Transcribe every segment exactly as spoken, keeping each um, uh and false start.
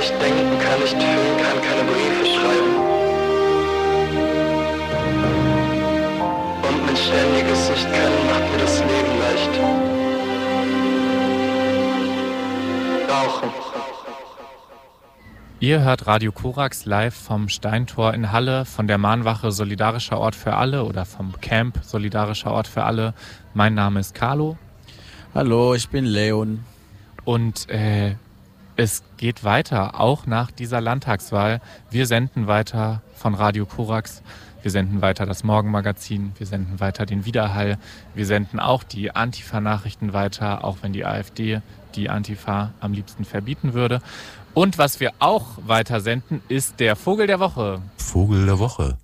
nicht denken, kann nicht fühlen, kann keine Briefe schreiben. Und mein ständiges Nicht-Können macht mir das Leben leicht. Rauchen. Ihr hört Radio Korax live vom Steintor in Halle, von der Mahnwache Solidarischer Ort für Alle oder vom Camp Solidarischer Ort für Alle. Mein Name ist Carlo. Hallo, ich bin Leon. Und äh, es geht weiter, auch nach dieser Landtagswahl. Wir senden weiter von Radio Korax. Wir senden weiter das Morgenmagazin. Wir senden weiter den Widerhall. Wir senden auch die Antifa-Nachrichten weiter, auch wenn die AfD die Antifa am liebsten verbieten würde. Und was wir auch weiter senden, ist der Vogel der Woche. Vogel der Woche.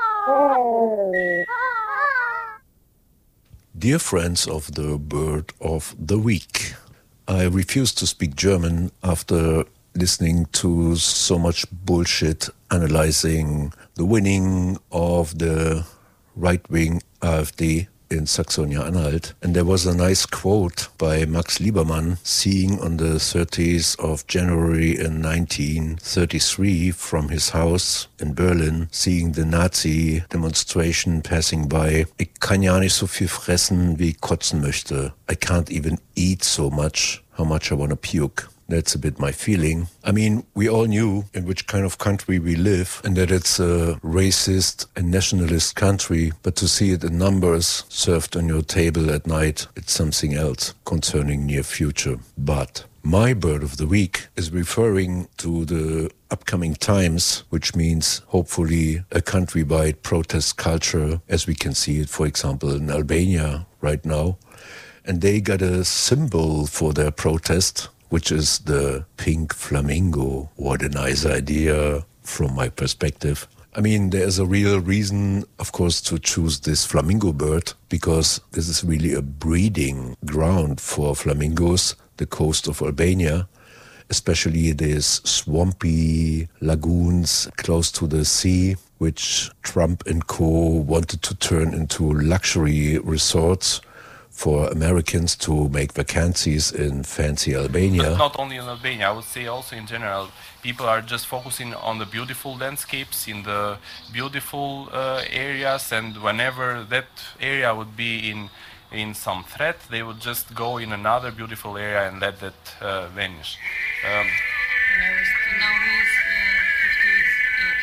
Dear friends of the Bird of the Week, I refuse to speak German after listening to so much bullshit analyzing the winning of the right-wing AfD in Saxonia-Anhalt. And there was a nice quote by Max Liebermann, seeing on the thirtieth of January in nineteen thirty-three from his house in Berlin, seeing the Nazi demonstration passing by. Ich kann ja nicht so viel fressen, wie ich kotzen möchte. I can't even eat so much, how much I want to puke. That's a bit my feeling. I mean, we all knew in which kind of country we live and that it's a racist and nationalist country, but to see it in numbers served on your table at night, it's something else concerning near future. But my bird of the week is referring to the upcoming times, which means hopefully a countrywide protest culture as we can see it, for example, in Albania right now. And they got a symbol for their protest, which is the pink flamingo. What a nice idea from my perspective. I mean, there is a real reason, of course, to choose this flamingo bird, because this is really a breeding ground for flamingos, the coast of Albania, especially these swampy lagoons close to the sea, which Trump and co wanted to turn into luxury resorts for Americans to make vacancies in fancy Albania. But not only in Albania, I would say also in general, people are just focusing on the beautiful landscapes in the beautiful uh, areas, and whenever that area would be in in some threat, they would just go in another beautiful area and let that uh, vanish. Um, now he's uh, fifty-eight.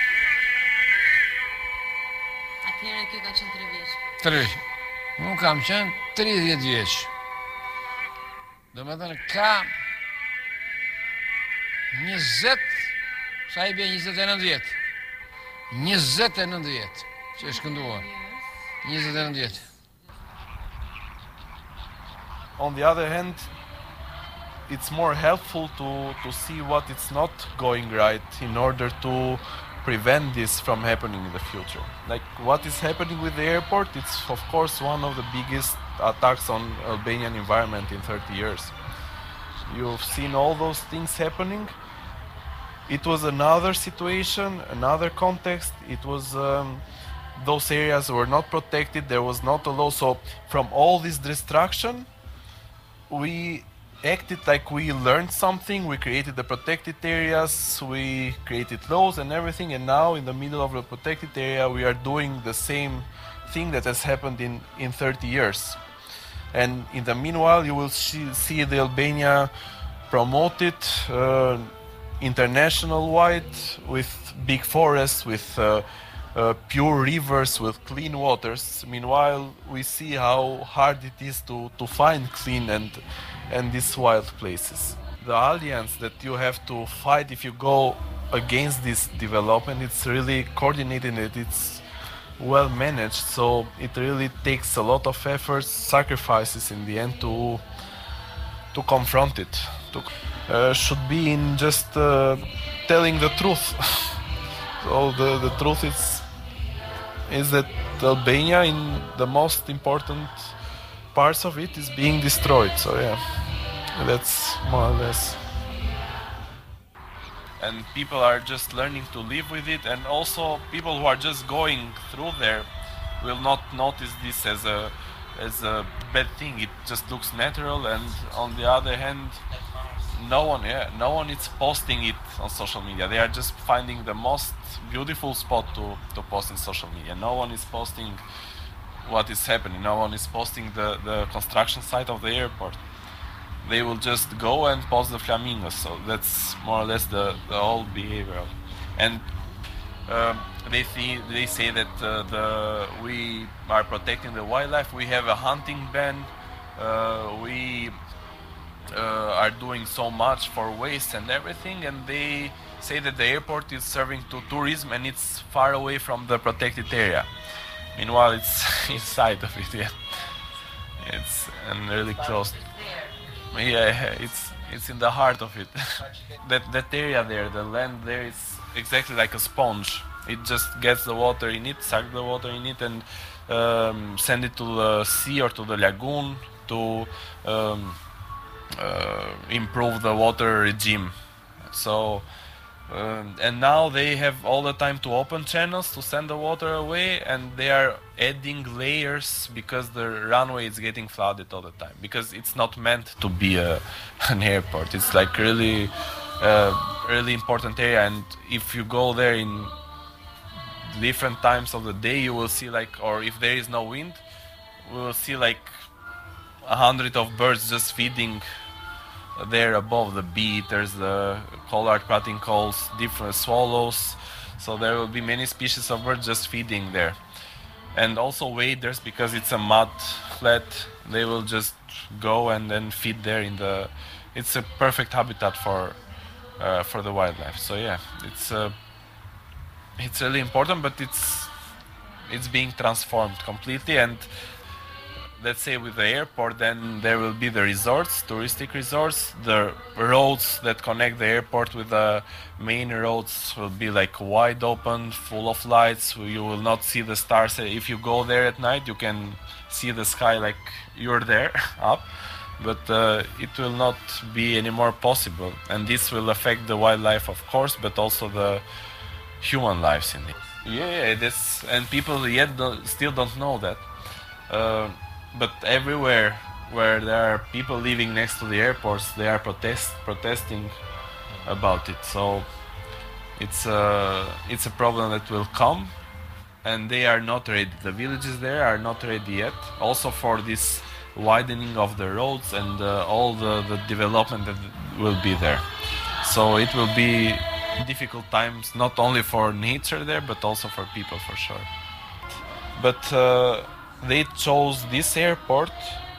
Atëherë kjo ka qenë tre vjeç. Tre. Unë kam qenë tridhjetë vjeç. Do me thënë ka njëzet, sa i bje njëzet e nëndë vjetë. njëzet e nëndë vjetë që është kënduar. njëzet e nëndë vjetë. On the other hand, it's more helpful to, to see what it's not going right in order to prevent this from happening in the future. Like what is happening with the airport, it's of course one of the biggest attacks on Albanian environment in thirty years. You've seen all those things happening. It was another situation, another context. It was um, those areas were not protected, there was not a law. So from all this destruction, we acted like we learned something, we created the protected areas, we created laws and everything, and now in the middle of the protected area we are doing the same thing that has happened in, in thirty years. And in the meanwhile you will see, see the Albania promoted uh, international-wide with big forests, with uh, uh, pure rivers, with clean waters. Meanwhile we see how hard it is to, to find clean and and these wild places. The alliance that you have to fight if you go against this development, it's really coordinated and it's well managed, so it really takes a lot of efforts, sacrifices in the end to to confront it. To, uh, should be in just uh, telling the truth. So the, the truth is, is that Albania, in the most important parts of it, is being destroyed. So yeah, that's more or less. And people are just learning to live with it, and also people who are just going through there will not notice this as a as a bad thing. It just looks natural, and on the other hand, no one, yeah, no one is posting it on social media. They are just finding the most beautiful spot to, to post in social media. No one is posting what is happening. No one is posting the, the construction site of the airport. They will just go and post the flamingos. So that's more or less the, the whole behavior. And um, they see, they say that uh, the we are protecting the wildlife. We have a hunting ban. Uh, we uh, are doing so much for waste and everything, and they say that the airport is serving to tourism and it's far away from the protected area. Meanwhile, it's inside of it. Yeah, it's and really close. Yeah, it's it's in the heart of it. that that area there, the land there, is exactly like a sponge. It just gets the water in it, sucks the water in it, and um, send it to the sea or to the lagoon to um, uh, improve the water regime. So. Um, and now they have all the time to open channels to send the water away, and they are adding layers because the runway is getting flooded all the time, because it's not meant to be a, an airport. It's like really uh, really important area, and if you go there in different times of the day, you will see like, or if there is no wind, we will see like a hundred of birds just feeding there above, the bee-eaters, the collard pratincoles, different swallows. So there will be many species of birds just feeding there. And also waders, because it's a mud flat, they will just go and then feed there in the... It's a perfect habitat for uh, for the wildlife. So yeah, it's uh, it's really important, but it's it's being transformed completely. And let's say with the airport, then there will be the resorts, touristic resorts. The roads that connect the airport with the main roads will be like wide open, full of lights. You will not see the stars. If you go there at night, you can see the sky like you're there up, but uh, it will not be anymore possible. And this will affect the wildlife, of course, but also the human lives in it. Yeah, this, and people yet don't, still don't know that. Uh, But everywhere where there are people living next to the airports, they are protest protesting about it. So it's a it's a problem that will come, and they are not ready. The villages there are not ready yet. Also for this widening of the roads and uh, all the, the development that will be there. So it will be difficult times, not only for nature there, but also for people, for sure. But uh, they chose this airport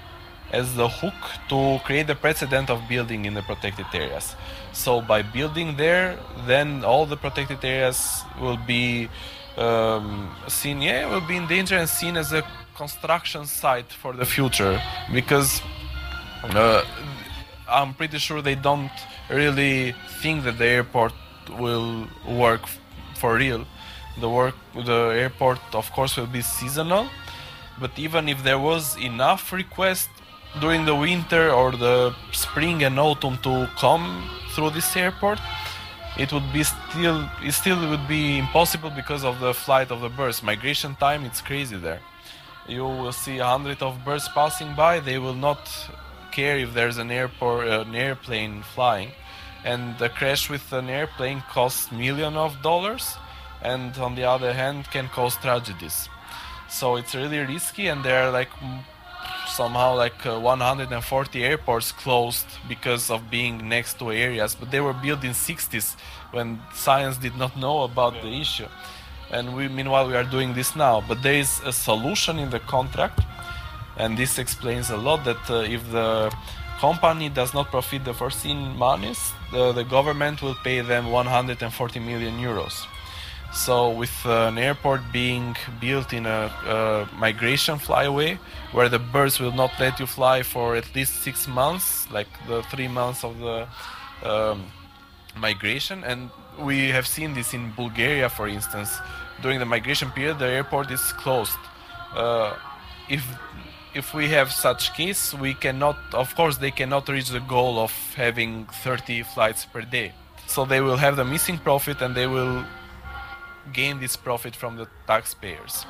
as the hook to create the precedent of building in the protected areas. So by building there, then all the protected areas will be um, seen, yeah, will be in danger and seen as a construction site for the future, because uh, I'm pretty sure they don't really think that the airport will work f- for real. The work, the airport, of course, will be seasonal. But even if there was enough request during the winter or the spring and autumn to come through this airport, it would be still it still would be impossible because of the flight of the birds. Migration time, it's crazy there. You will see a hundred of birds passing by. They will not care if there's an airport, an airplane flying, and the crash with an airplane costs millions of dollars, and on the other hand can cause tragedies. So it's really risky, and there are like somehow like uh, one hundred forty airports closed because of being next to areas, but they were built in sixties when science did not know about the issue. And we, meanwhile, we are doing this now. But there is a solution in the contract, and this explains a lot, that uh, if the company does not profit the foreseen monies, the, the government will pay them one hundred forty million euros. So with uh, an airport being built in a, a migration flyway, where the birds will not let you fly for at least six months, like the three months of the um, migration, and we have seen this in Bulgaria, for instance. During the migration period, the airport is closed. Uh, if if we have such case, we cannot, of course, they cannot reach the goal of having thirty flights per day. So they will have the missing profit, and they will gain this profit from the taxpayers.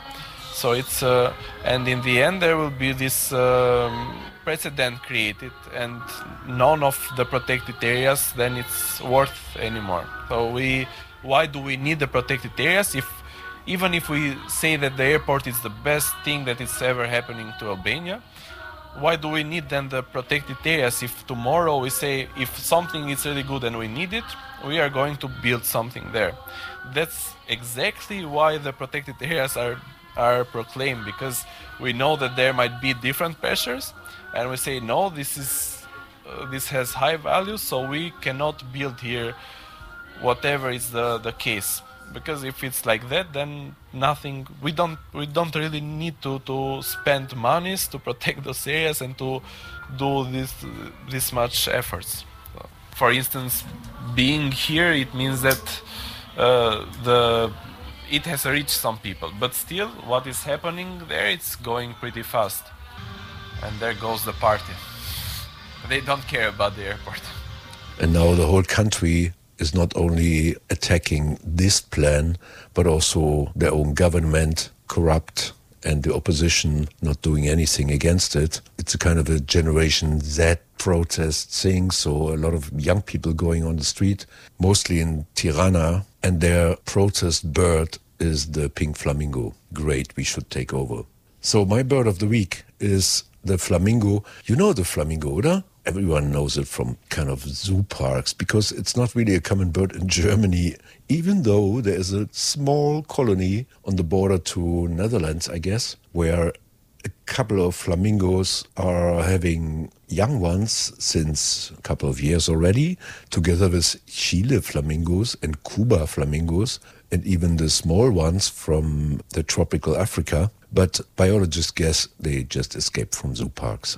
So it's uh, and in the end there will be this um, precedent created, and none of the protected areas then it's worth anymore. So we, why do we need the protected areas if, even if we say that the airport is the best thing that is ever happening to Albania? Why do we need then the protected areas if tomorrow we say if something is really good and we need it, we are going to build something there? That's exactly why the protected areas are are proclaimed, because we know that there might be different pressures, and we say no, this is uh, this has high value, so we cannot build here whatever is the the case. Because if it's like that, then nothing. We don't. We don't really need to, to spend monies to protect those areas and to do this this much efforts. So, for instance, being here, it means that uh, the it has reached some people, but still, what is happening there? It's going pretty fast, and there goes the party. They don't care about the airport. And now the whole country is not only attacking this plan, but also their own government, corrupt, and the opposition not doing anything against it. It's a kind of a Generation Z protest thing, so a lot of young people going on the street, mostly in Tirana, and their protest bird is the pink flamingo. Great, we should take over. So my bird of the week is the flamingo. You know the flamingo, oder? Everyone knows it from kind of zoo parks, because it's not really a common bird in Germany, even though there is a small colony on the border to Netherlands, I guess, where a couple of flamingos are having young ones since a couple of years already, together with Chile flamingos and Cuba flamingos, and even the small ones from the tropical Africa. But biologists guess they just escaped from zoo parks.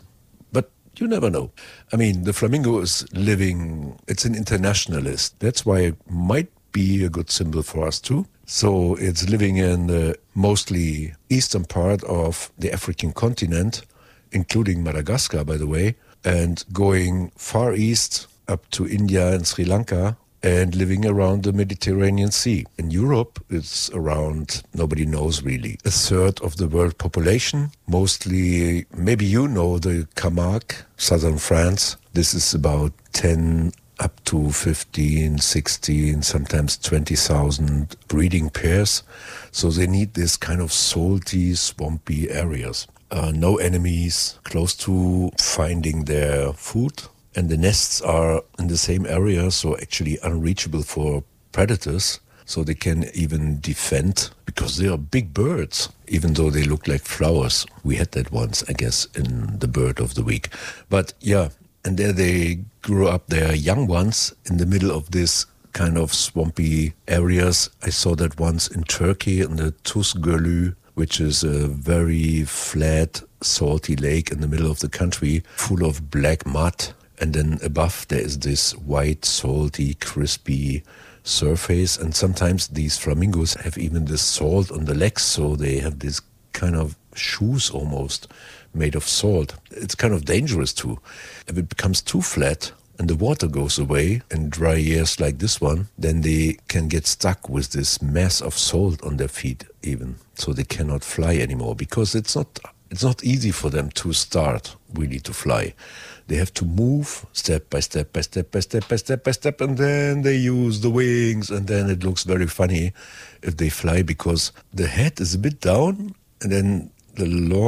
You never know. I mean, the flamingo is living, it's an internationalist. That's why it might be a good symbol for us too. So it's living in the mostly eastern part of the African continent, including Madagascar, by the way, and going far east up to India and Sri Lanka, and living around the Mediterranean Sea. In Europe, it's around, nobody knows really, a third of the world population. Mostly, maybe you know the Camargue, southern France. This is about ten up to fifteen, sixteen, sometimes twenty thousand breeding pairs. So they need this kind of salty, swampy areas. Uh, no enemies, close to finding their food. And the nests are in the same area, so actually unreachable for predators. So they can even defend, because they are big birds, even though they look like flowers. We had that once, I guess, in the bird of the week. But yeah, and there they grew up their young ones in the middle of this kind of swampy areas. I saw that once in Turkey, in the Tuz Gölü, which is a very flat, salty lake in the middle of the country, full of black mud. And then above there is this white, salty, crispy surface. And sometimes these flamingos have even this salt on the legs, so they have this kind of shoes almost made of salt. It's kind of dangerous too. If it becomes too flat and the water goes away in dry years like this one, then they can get stuck with this mass of salt on their feet even. So they cannot fly anymore, because it's not it's not easy for them to start really to fly. They have to move step by step by step by step by step by step, and then they use the wings, and then it looks very funny if they fly, because the head is a bit down, and then the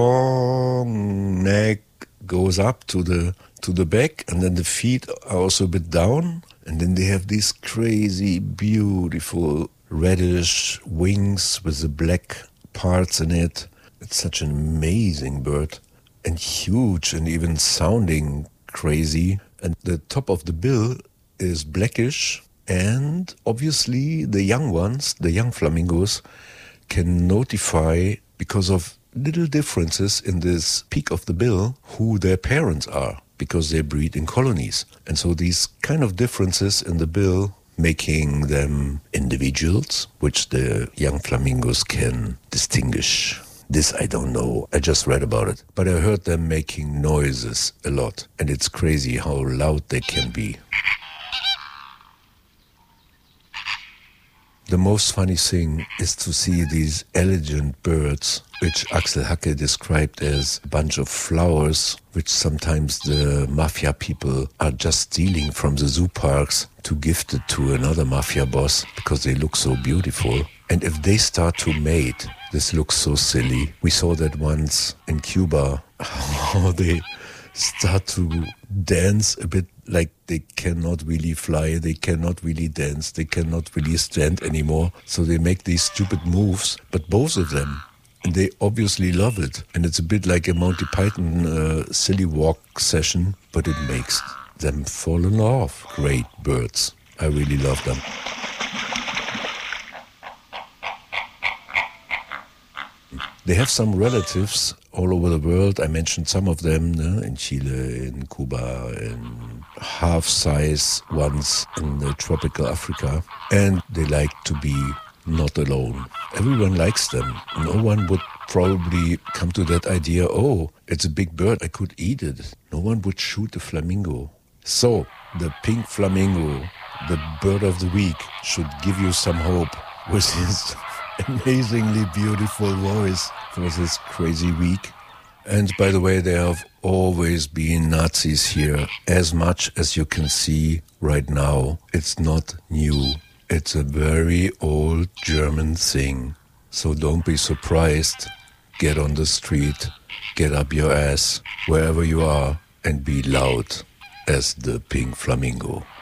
long neck goes up to the to the back, and then the feet are also a bit down, and then they have these crazy, beautiful reddish wings with the black parts in it. It's such an amazing bird. And huge, and even sounding crazy. And the top of the bill is blackish. And obviously the young ones, the young flamingos, can notify, because of little differences in this peak of the bill, who their parents are, because they breed in colonies. And so these kind of differences in the bill, making them individuals, which the young flamingos can distinguish. This I don't know, I just read about it. But I heard them making noises a lot, and it's crazy how loud they can be. The most funny thing is to see these elegant birds, which Axel Hacke described as a bunch of flowers, which sometimes the mafia people are just stealing from the zoo parks to gift it to another mafia boss because they look so beautiful. And if they start to mate, this looks so silly. We saw that once in Cuba, how they start to dance a bit like they cannot really fly, they cannot really dance, they cannot really stand anymore. So they make these stupid moves, but both of them, and they obviously love it. And it's a bit like a Monty Python uh, silly walk session, but it makes them fall in love. Great birds. I really love them. They have some relatives all over the world. I mentioned some of them, no? In Chile, in Cuba, in half-size ones in the tropical Africa. And they like to be not alone. Everyone likes them. No one would probably come to that idea, oh, it's a big bird, I could eat it. No one would shoot a flamingo. So, the pink flamingo, the bird of the week, should give you some hope with his amazingly beautiful voice for this crazy week. And by the way, there have always been Nazis here, as much as you can see right now. It's not new. It's a very old German thing. So don't be surprised. Get on the street, get up your ass, wherever you are, and be loud as the pink flamingo.